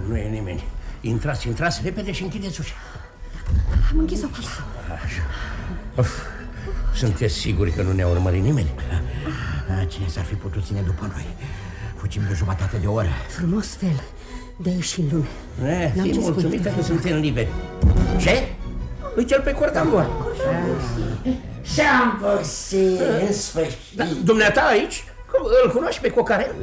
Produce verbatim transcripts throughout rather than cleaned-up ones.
Nu e nimeni. Intrați, intrați repede și închideți ușa. Am închis-o. Sunteți siguri că nu ne-a urmărit nimeni? Cine s-ar fi putut ține după noi? Fugim de jumătate de oră. Frumos fel de a ieși în lume. Ne, fii mulțumită că suntem liberi. Ce? Uite-l pe Cordambon. Și-am găsit, în sfârșit. Da, dumneata aici? Îl cunoști pe Cocarel?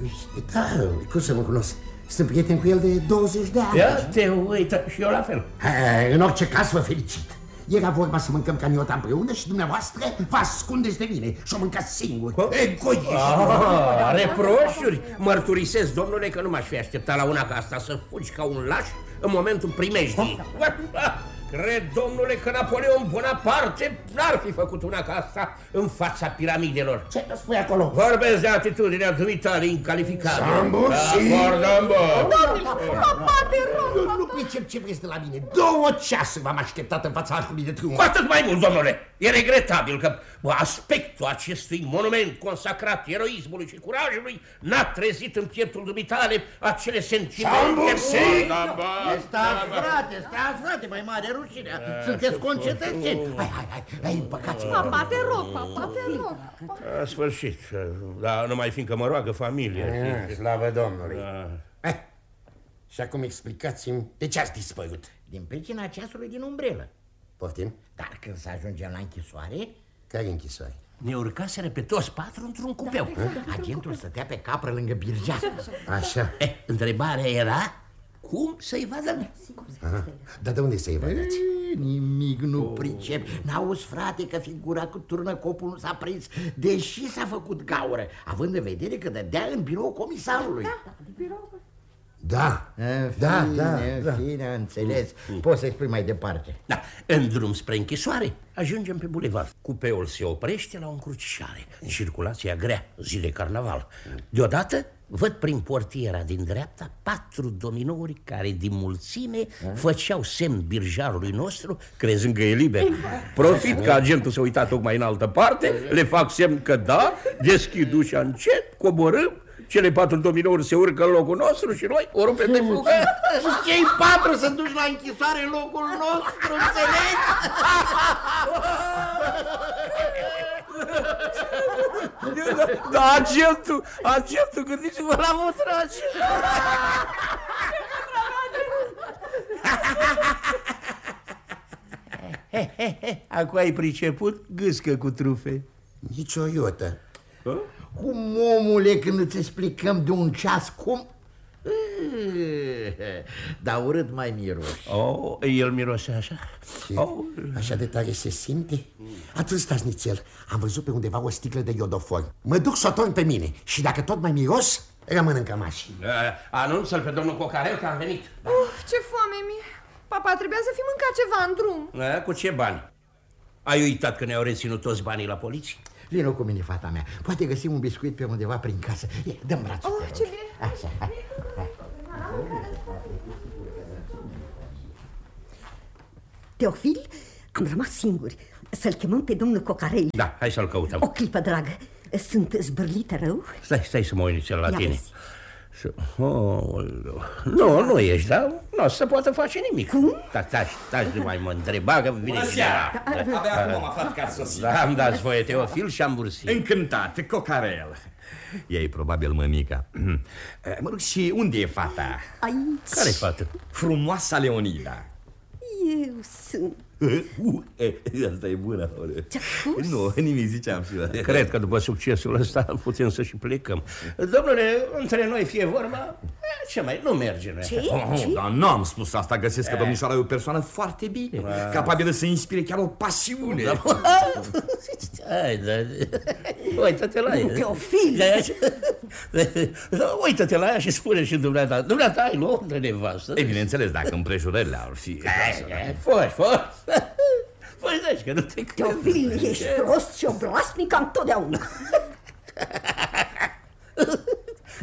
Da, cum să mă cunosc? Sunt prieten cu el de douăzeci de ani. Ia te uită, și eu la fel. În orice caz vă felicit. Era vorba să mâncăm caniota împreună și dumneavoastră vă ascundeți de mine și o mâncați singuri. Egoiști! Ah, reproșuri? Mărturisesc, domnule, că nu m-aș fi așteptat la una ca asta, să fugi ca un laș în momentul primejdii. Cred, domnule, că Napoleon Bonaparte n-ar fi făcut una ca asta în fața piramidelor. Ce nu spui acolo? Vorbesc de atitudinea dumitale incalificabilă. Sambur și... Cordambon! Papa, te rog! Nu, nu pricep ce vreți de la mine. Două ceasuri v-am așteptat în fața arcului de triumf. Cu atât mai mult, domnule! E regretabil că aspectul acestui monument consacrat eroismului și curajului n-a trezit în pieptul dumitale acele sentimente. Sambur și... Stați, frate, stați, frate, mai mare rușinea. Sunteți concetățeni. Hai, hai, hai, hai, împăcați-vă. Papa, te rog, papa, te rog. A sfârșit, dar numai fiindcă mă roagă familia. Slavă Domnului. Da. Eh, și acum explicați-mi de ce ați dispărut. Din pricina ceasului din umbrelă. Poftim? Dar când să ajungem la închisoare... Care închisoare? Ne urcaseră pe toți patru într-un cupeu. Da, agentul stătea pe capră lângă birja. Așa. Eh, întrebarea era cum să-i vadă. Dar de unde să-i vedeți? Nimic nu pricep. N-auzi, frate, că figura cu turnăcopul nu s-a prins, deși s-a făcut gaură, având în vedere că dădea în birou comisarului. Da, birou. Da, în da, fine, da, în da. fine, înțeles. Poți să-i spui mai departe. Da, în drum spre închisoare ajungem pe bulevard. Cupeul se oprește la o încrucișare. Circulația grea, zi de carnaval. Deodată văd prin portiera din dreapta patru dominouri care din mulțime făceau semn birjarului nostru, crezând că e liber. Profit că agentul s-a uitat tocmai în altă parte, le fac semn că da, deschid ușa încet, coborâm, cele patru dominouri se urcă în locul nostru și noi o rupem de fugă. Și cei patru să duci la închisoare în locul nostru, înțelegi? Da, agentul, agentul, gândiți-vă la motraci. Acum ai priceput gâscă cu trufe. Nici o iotă. Cum, omule, când îți explicăm de un ceas, cum... Dar urât mai miroși. Oh, el miroase așa? Oh. Așa de tare se simte? Atunci stați nițel. Am văzut pe undeva o sticlă de iodofor. Mă duc să o torn pe mine și dacă tot mai miros, rămân în cămaș. Anunță-l pe domnul Cocarel că am venit. Uf, ce foame mi-e. Papa, trebuia să fi mâncat ceva în drum. A, cu ce bani? Ai uitat că ne-au reținut toți banii la poliție? Vino cu mine, fata mea. Poate găsim un biscuit pe undeva prin casă. Ia, dă-mi brațul. Oh, ce bine. Așa, hai, hai. Teofil, am rămas singuri. Să-l chemăm pe domnul Cocarel. Da, hai să-l căutăm. O clipă, dragă. Sunt zbârlită rău? Stai, stai să mă uit la Ia tine. vezi. Oh, nu, nu ești, dar nu o să poată face nimic. Cum? Da, taci, taci, nu mai mă întreba că vine cineva. Abia acum am aflat că ați sosit. Da, am dat voie, Teofil, și am bursit. Încântat, Cocarel. Ei probabil mămica. Mă rog, și unde e fata? Aici. Care fată? Frumoasa Leonida. Eu sunt. Asta e bună. Ce-a spus? Nu, nimic, ziceam și eu. Cred că după succesul ăsta putem să și plecăm. Domnule, între noi fie vorba, ce mai, nu merge noi. Ce? Oh, Ce? dar n-am spus asta, găsesc că domnișoara e o persoană foarte bine, capabilă să inspire chiar o pasiune. Hai, da, uită-te la ea. Teofil! Uită-te la ea și spune și dumneata. Dumneata ai loc de nevastă. E bineînțeles, dacă împrejurările ar fi. Foși, foși. Păi zici că nu te crezi. Teofil, ești prost și oblasnic ca întotdeauna.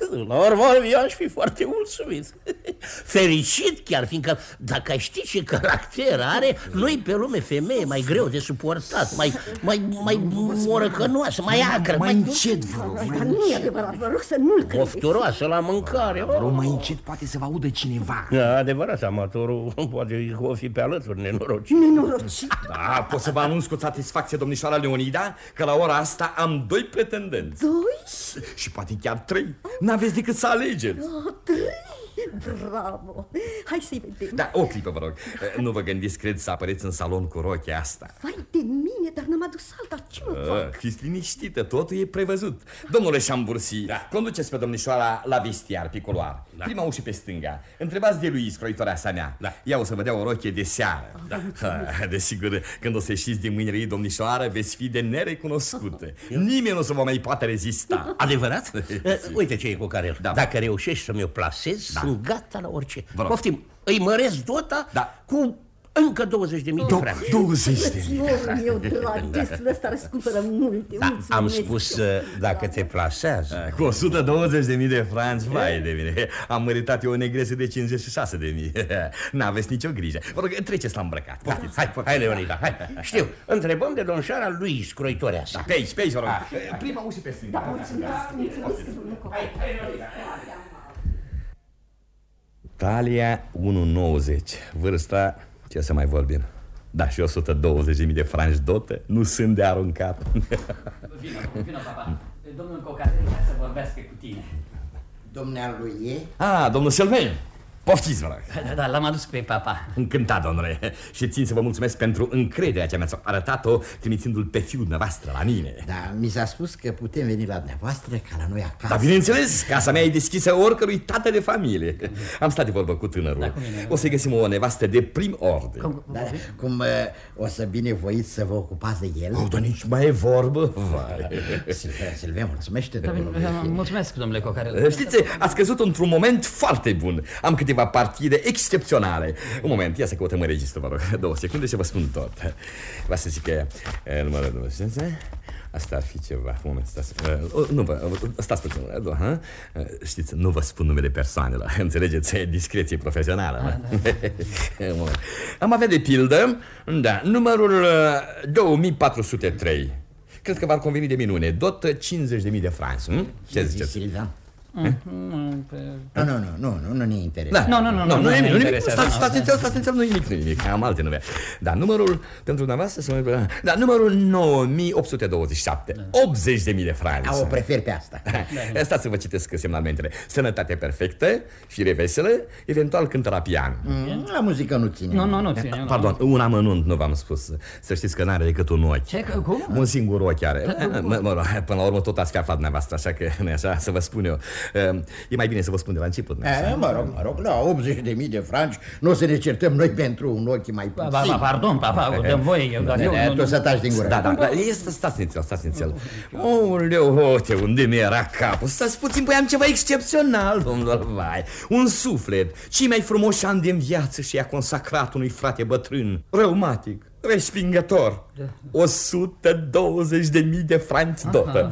La urmă, eu aș fi foarte mulțumit. Fericit chiar, fiindcă dacă ai ști ce caracter are, nu-i pe lume femeie mai greu de suportat, mai, mai, mai morăcănoasă, mai acră, Mai mai... încet, vă rog. Dar nu e adevărat, vă rog să nu-l credeți. Ofturoasă la mâncare. Vă rog, mai încet, poate să vă audă cineva. Da, adevărat, amatorul poate o fi pe alături nenorocit. Nenorocit. Da, pot să vă anunț cu satisfacție, domnișoara Leonida, că la ora asta am doi pretendenți. Doi? Și poate chiar trei. N-aveți decât să alegeți. Oh, trei. Bravo. Hai să-i vedem. Da, o clipă, vă rog. Nu vă gândiți, cred, să apăreți în salon cu rochia asta. Vai de mine, dar n-am adus alta. Ce mă fac? Fiți liniștită, totul e prevăzut. Domnule Șambursi, da. Conduceți pe domnișoara la vestiar, pe culoar. Da. Prima ușă pe stânga. Întrebați de lui, scroitoarea mea. Da. Ea o să vă dea o rochie de seară. Da. Ha, desigur, când o să ieșiți din mâinile ei, domnișoară, veți fi de nerecunoscută. Nimeni nu o să vă mai poate rezista. Adevărat? Uite ce e cu Carel. Da. Dacă reușești să mi-o plasezi, da, sunt gata la orice. Poftim, îi măresc dota, da, cu încă douăzeci de mii de franci. douăzeci de mii de franci. Eu, drag, gestul ăsta răscumpără multe. Da, am spus dacă te plasează. Cu o sută douăzeci de mii de franci, vai de mine. Am meritat eu o negresă de cincizeci și șase de mii. N-aveți nicio grijă. Vă rog, treceți la îmbrăcat. Da, hai, hai, Leonida, hai. Știu, întrebăm de domnișoara lui scroitoarea sa. Da, pe aici, pe aici, vă rog. Prima ușă pe stânga. Da, mulțumesc, mulțumesc. Hai, hai, Leonida. Talia unu nouăzeci, vârsta, ce să mai vorbim. Da, și o sută douăzeci de mii de franci dotă nu sunt de aruncat. Vino, vino, papa. Domnul Cocatel vrea să vorbească cu tine. Dumnealui e? Ah, domnul Sylvain. Poftiți, vă rog. Da, da, l-am adus pe papa. Încântat, domnule. Și țin să vă mulțumesc pentru încrederea ce mi-ați arătat-o trimițându-l pe fiul dumneavoastră la mine. Da, mi s-a spus că putem veni la dumneavoastră ca la noi acasă. Da, bineînțeles, casa mea e deschisă oricărui tată de familie. Am stat de vorbă cu tânărul. Da, o să găsim o nevastă de prim ordine. Cum, da, cum uh, o să binevoiți să vă ocupați de el? Oh, dar nici mai e vorbă. Silvia, Silvia, mulțumește. Da, mulțumesc, domnule Cocarel. Știți, ați căzut într-un moment foarte bun. Am câteva partide excepționale. Un moment, ia să căutăm în registru, vă rog. Două secunde și vă spun tot. Va să zic că numărul dumneavoastră. Asta ar fi ceva. Un moment, stați. Uh, nu vă, stați puțin. Uh, știți, nu vă spun numele persoanelor. Înțelegeți? Discreție profesională. Ah, da. Am avea de pildă, da, numărul două mii patru sute trei. Cred că v-ar conveni de minune. Dot cincizeci de mii de franci. Hm? Ce ziceți? Silvia? Nu, nu, nu, nu, nu, nu ne interesează. Nu, nu, nu, nu, nu ne interesează. Stați înțeles, stați înțeles, nu nimic, nu nimic, am alte nume. Dar numărul pentru dumneavoastră să mă... Da, numărul nouă mii opt sute douăzeci și șapte, optzeci de mii de franci. O prefer pe asta. Stați să vă citesc semnalmentele. Sănătate perfectă, fire veselă, eventual cântă la pian. La muzică nu ține. Nu, nu, nu ține. Pardon, un amănunt nu v-am spus. Să știți că n-are decât un ochi. Ce? Cum? Un singur ochi are. Până la urmă tot ați fi aflat dumneavoastră, așa că nu așa, să vă spun eu. E mai bine să vă spun de la început. E, mă rog, mă rog, la optzeci de mii de franci nu o să ne certăm noi pentru un ochi mai puțin. Ba, ba, pardon, papa, dăm voie. Tu să taci din gură. Da, da, da, stați nițel, stați nițel. Oleu, uite, unde mi-era capul. Stați puțin, păi am ceva excepțional, domnul, vai. Un suflet, cei mai frumoși ani din viață și i-a consacrat unui frate bătrân, reumatic, respingător. o sută douăzeci de mii de franci dotă.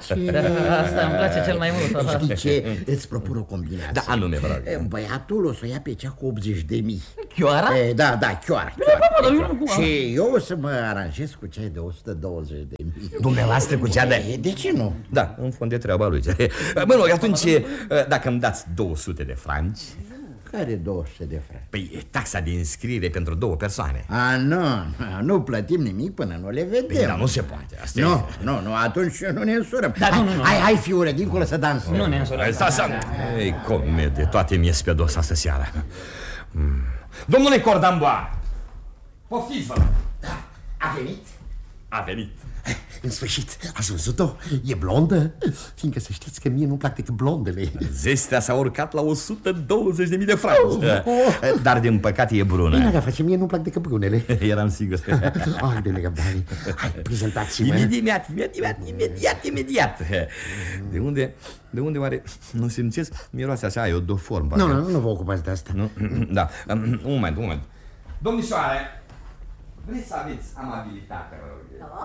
Asta îmi place cel mai mult. Știi ce? Îți propun o combinație. Da, anume, vă rog. Băiatul o să ia pe cea cu optzeci de mii. Chioara? E, da, da, chioara, chioara. Și eu o să mă aranjez cu cea de o sută douăzeci de mii. Dumneavoastră cu cea de... De ce nu? Da, în fond de treaba lui. Mă rog, atunci, dacă îmi dați două sute de franci... Care două sute de franci? Păi taxa de înscriere pentru două persoane. A, nu, nu plătim nimic până nu le vedem. Păi, da, nu se poate. Asta nu, e... nu, nu, atunci nu ne însurăm. Da, hai, nu, nu, nu. hai, hai, fiule, dincolo să dansăm. Nu ne însurăm. Sta, sta. Ei, comedie, toate mi-e pe dos astă seara. Mm. Domnule Cordamboa, poftiți-vă. Da, a venit? A venit. În sfârșit, ați văzut-o? E blondă? Fiindcă să știți că mie nu-mi plac decât blondele. Zestea s-a urcat la o sută douăzeci de mii de franci. Oh, oh. Dar din păcate e brună. Bine, face, mie nu-mi plac decât brunele. Eram sigur. Ai de nerăbdare. Hai, prezentați-mă. Imediat, imediat, imediat, imediat. De unde, de unde oare nu simțesc? Miroase așa, e o doformă. Nu, nu, nu vă ocupați de asta. Nu? Da, un moment, un moment. Domnișoare, vreți să aveți amabilitatea, vă rog?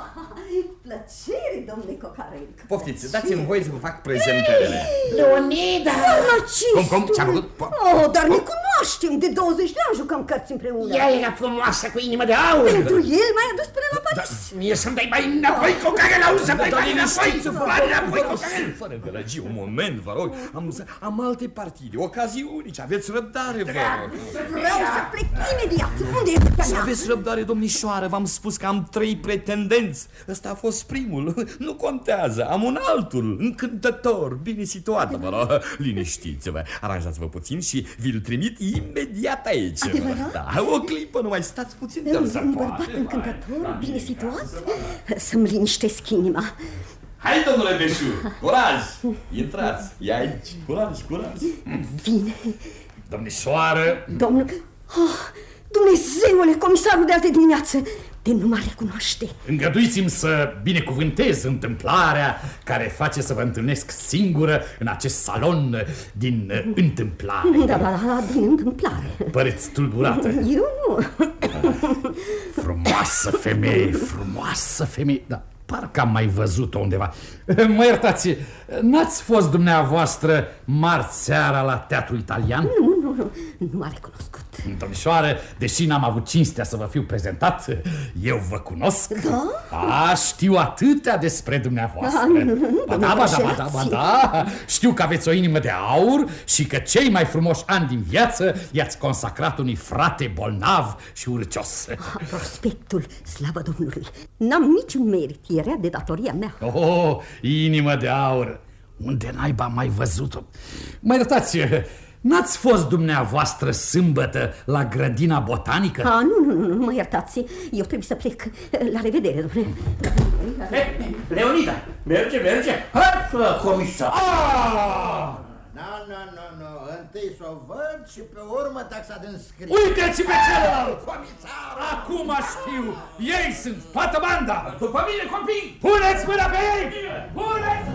Plăcere, domnule Cocarelic. Poftiți, dați-mi voie să vă fac prezentările. Leonida! Cum, cum? Ce-a făcut? Oh, dar ne cunoaștem, de douăzeci de ani jucăm cărți împreună. Ea era frumoasă cu inimă de aur. Pentru el m-ai adus până la Paris. Mie să-mi dai bani înapoi, Cocarel, auzi, să-mi dai bani înapoi. Bani înapoi, Cocarel. Fără gălăgie, un moment, vă rog. Am, am alte partide, ocazii unice, aveți răbdare, vă rog. Vreau să plec imediat. Unde e Să aveți răbdare, domnișoară, v-am spus că am trei pretendenți. Ăsta a fost primul, nu contează, am un altul, încântător, bine situat, vă rog. Liniștiți-vă, aranjați-vă puțin și vi-l trimit imediat aici. Adevărat? Da, o clipă, nu mai stați puțin de Un, un bărbat încântător, bine situat? Să-mi liniștesc inima. Hai, domnule Beșu, curaj! Intrați, e aici, curaj, curaj. Vine. Domnișoară! Domnul... Oh, Dumnezeule, comisarul de azi de dimineață, de nu mă recunoaște. Îngăduiți-mi să binecuvântez întâmplarea care face să vă întâlnesc singură în acest salon din uh, întâmplare. Da, da, da, din întâmplare. Păreți tulburată. Eu nu. Frumoasă femeie, frumoasă femeie. Da, parcă am mai văzut-o undeva. Mă iertați, n-ați fost dumneavoastră marți seara la Teatrul Italian? Nu, nu, nu, nu m-a recunoscut. Domnișoare, deși n-am avut cinstea să vă fiu prezentat, eu vă cunosc. Da? Da, știu atâtea despre dumneavoastră. Da, nu, nu, nu, ba da, ba da, ba da, ba da. Știu că aveți o inimă de aur și că cei mai frumoși ani din viață i-ați consacrat unui frate bolnav și urcios. Prospectul, slavă Domnului, n-am niciun merit, era de datoria mea. Oh, inimă de aur, unde naiba am mai văzut-o? Mă iertați, n-ați fost dumneavoastră sâmbătă la grădina botanică? Ah, nu, nu, nu, nu mă iertați, eu trebuie să plec. La revedere, domnule. Leonida, merge, merge. Hai, comisar. Nu, nu, nu, nu, întâi să o văd și pe urmă taxa de înscriere. Uite-ți pe celălalt! Comisar! Acum știu! Ei sunt toată banda! După mine, copii! Puneți mâna pe ei! Puneți